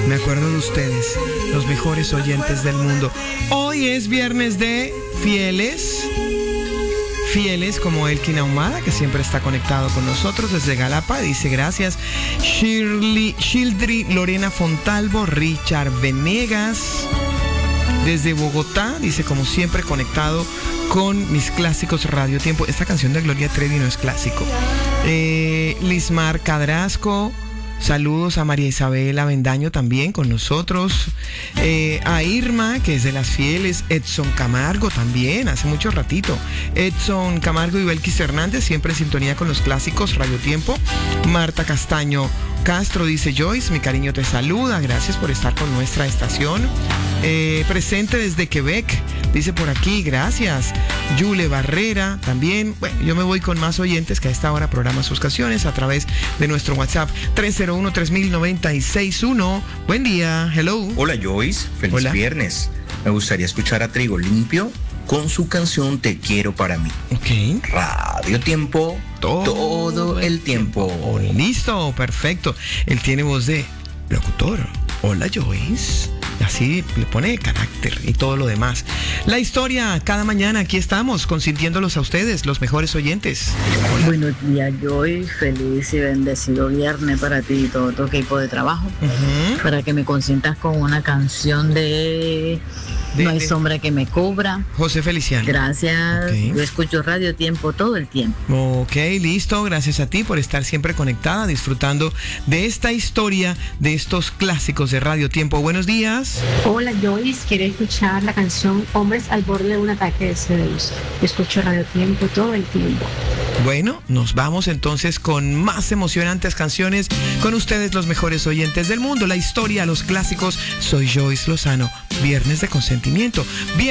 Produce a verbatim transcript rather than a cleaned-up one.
Me acuerdo de ustedes, los mejores oyentes del mundo. Hoy es viernes de fieles. Fieles como Elkin Ahumada, que siempre está conectado con nosotros desde Galapa. Dice gracias. Shirley, Shildri Lorena Fontalvo, Richard Venegas. Desde Bogotá, dice como siempre conectado con mis clásicos Radio Tiempo. Esta canción de Gloria Trevi no es clásico. Eh, Lismar Cadrasco. Saludos a María Isabel Avendaño también con nosotros. Eh, a Irma, que es de las fieles. Edson Camargo también, hace mucho ratito. Edson Camargo y Belkis Hernández, siempre en sintonía con los clásicos Radio Tiempo. Marta Castaño Castro dice: Joyce, mi cariño te saluda. Gracias por estar con nuestra estación. Eh, presente desde Quebec, dice por aquí, gracias. Yule Barrera también. Bueno, yo me voy con más oyentes que a esta hora programan sus canciones a través de nuestro WhatsApp tres cero uno, tres mil noventa y seis uno. Buen día, hello. Hola Joyce, feliz Hola. Viernes. Me gustaría escuchar a Trigo Limpio con su canción Te Quiero Para Mí. Ok. Radio Tiempo, todo, todo el tiempo. Oh, listo, perfecto. Él tiene voz de locutor. Hola Joyce. Así le pone carácter y todo lo demás. La historia, cada mañana aquí estamos, consintiéndolos a ustedes, los mejores oyentes. Hola. Buenos días, Joy. Feliz y bendecido viernes para ti y todo tu equipo de trabajo. Uh-huh. Para que me consientas con una canción de, de No hay de sombra que me cubra. José Feliciano. Gracias. Okay. Yo escucho Radio Tiempo todo el tiempo. Ok, listo. Gracias a ti por estar siempre conectada, disfrutando de esta historia, de estos clásicos de Radio Tiempo. Buenos días. Hola Joyce, quiero escuchar la canción Hombres al borde de un ataque de celos. Escucho Radio Tiempo todo el tiempo. Bueno, nos vamos entonces con más emocionantes canciones con ustedes, los mejores oyentes del mundo. La historia, los clásicos. Soy Joyce Lozano. Viernes de consentimiento. Viernes